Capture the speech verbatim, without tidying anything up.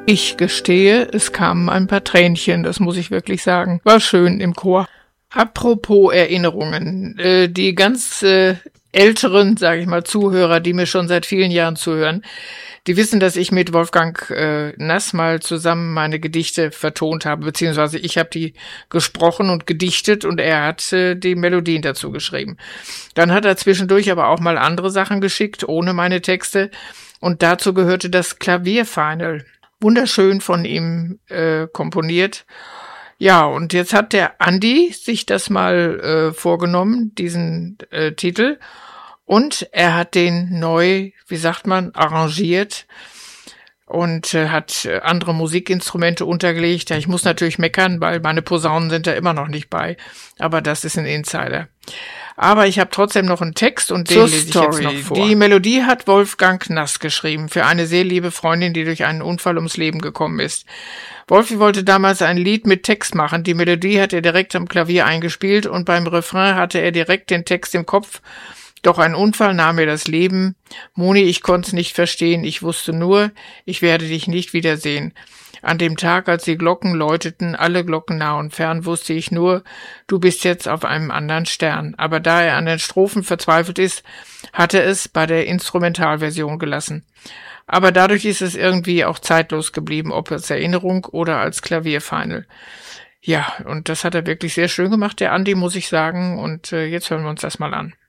Ich gestehe, es kamen ein paar Tränchen, das muss ich wirklich sagen. War schön im Chor. Apropos Erinnerungen, äh, die ganz äh, älteren, sage ich mal, Zuhörer, die mir schon seit vielen Jahren zuhören, die wissen, dass ich mit Wolfgang äh, Nass mal zusammen meine Gedichte vertont habe, beziehungsweise ich habe die gesprochen und gedichtet und er hat äh, die Melodien dazu geschrieben. Dann hat er zwischendurch aber auch mal andere Sachen geschickt, ohne meine Texte, und dazu gehörte das Klavierfinal. Wunderschön von ihm äh, komponiert. Ja, und jetzt hat der Andi sich das mal äh, vorgenommen, diesen äh, Titel, und er hat den neu, wie sagt man, arrangiert und äh, hat äh, andere Musikinstrumente untergelegt. Ja, ich muss natürlich meckern, weil meine Posaunen sind da immer noch nicht bei, aber das ist ein Insider. Aber ich habe trotzdem noch einen Text und den lese ich jetzt noch vor. Die Melodie hat Wolfgang Nass geschrieben für eine sehr liebe Freundin, die durch einen Unfall ums Leben gekommen ist. Wolfi wollte damals ein Lied mit Text machen. Die Melodie hat er direkt am Klavier eingespielt und beim Refrain hatte er direkt den Text im Kopf. Doch ein Unfall nahm mir das Leben. Moni, ich konnte es nicht verstehen. Ich wusste nur, ich werde dich nicht wiedersehen. An dem Tag, als die Glocken läuteten, alle Glocken nah und fern, wusste ich nur, du bist jetzt auf einem anderen Stern. Aber da er an den Strophen verzweifelt ist, hat er es bei der Instrumentalversion gelassen. Aber dadurch ist es irgendwie auch zeitlos geblieben, ob als Erinnerung oder als Klavierfinal. Ja, und das hat er wirklich sehr schön gemacht, der Andi, muss ich sagen. Und äh, jetzt hören wir uns das mal an.